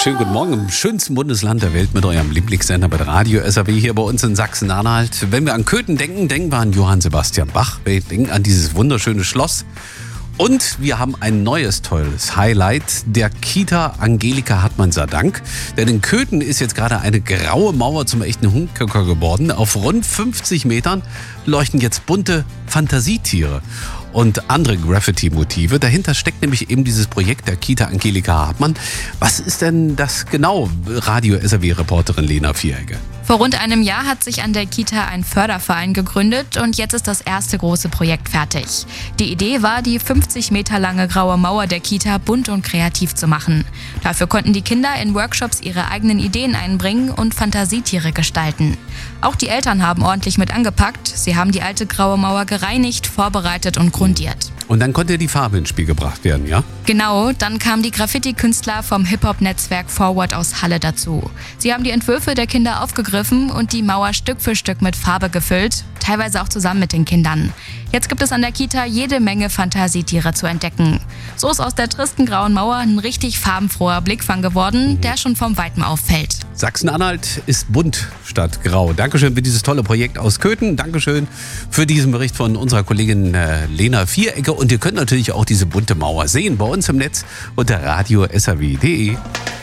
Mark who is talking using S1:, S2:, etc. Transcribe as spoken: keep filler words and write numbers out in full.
S1: Schönen guten Morgen im schönsten Bundesland der Welt mit eurem Lieblingssender bei Radio S R W hier bei uns in Sachsen-Anhalt. Wenn wir an Köthen denken, denken wir an Johann Sebastian Bach. Wir denken an dieses wunderschöne Schloss. Und wir haben ein neues tolles Highlight, der Kita Angelika Hartmann sei Dank. Denn in Köthen ist jetzt gerade eine graue Mauer zum echten Hundköcker geworden. Auf rund fünfzig Metern leuchten jetzt bunte Fantasietiere und andere Graffiti-Motive. Dahinter steckt nämlich eben dieses Projekt der Kita Angelika Hartmann. Was ist denn das genau, Radio S R W-Reporterin Lena Vieregge?
S2: Vor rund einem Jahr hat sich an der Kita ein Förderverein gegründet und jetzt ist das erste große Projekt fertig. Die Idee war, die fünfzig Meter lange graue Mauer der Kita bunt und kreativ zu machen. Dafür konnten die Kinder in Workshops ihre eigenen Ideen einbringen und Fantasietiere gestalten. Auch die Eltern haben ordentlich mit angepackt. Sie haben die alte graue Mauer gereinigt, vorbereitet und grundiert.
S1: Und dann konnte die Farbe ins Spiel gebracht werden, ja?
S2: Genau, dann kamen die Graffiti-Künstler vom Hip-Hop-Netzwerk Forward aus Halle dazu. Sie haben die Entwürfe der Kinder aufgegriffen und die Mauer Stück für Stück mit Farbe gefüllt, teilweise auch zusammen mit den Kindern. Jetzt gibt es an der Kita jede Menge Fantasietiere zu entdecken. So ist aus der tristen grauen Mauer ein richtig farbenfroher Blickfang geworden, der schon vom Weiten auffällt.
S1: Sachsen-Anhalt ist bunt statt grau. Dankeschön für dieses tolle Projekt aus Köthen. Dankeschön für diesen Bericht von unserer Kollegin äh, Lena Vieregge. Und ihr könnt natürlich auch diese bunte Mauer sehen bei uns im Netz unter radio s r w punkt d e.